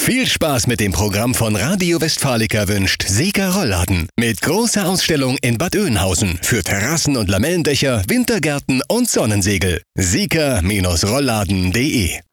Viel Spaß mit dem Programm von Radio Westfalica wünscht Sika Rollladen. Mit großer Ausstellung in Bad Oeynhausen für Terrassen und Lamellendächer, Wintergärten und Sonnensegel. Sika-Rollladen.de